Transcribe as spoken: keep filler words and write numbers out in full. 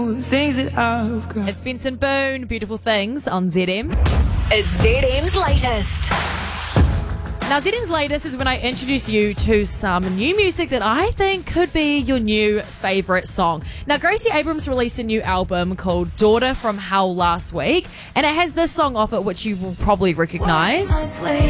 Things that I've got. It's Benson Boone, Beautiful Things on Z M. It's Z M's latest. Now, Z M's latest is when I introduce you to some new music that I think could be your new favourite song. Now, Gracie Abrams released a new album called Daughter from Hell last week, and it has this song off it which you will probably recognise.